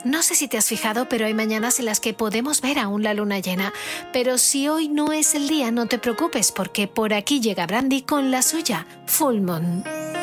No sé si te has fijado, pero hay mañanas en las que podemos ver aún la luna llena. Pero si hoy no es el día, no te preocupes, porque por aquí llega Brandy con la suya, Full Moon.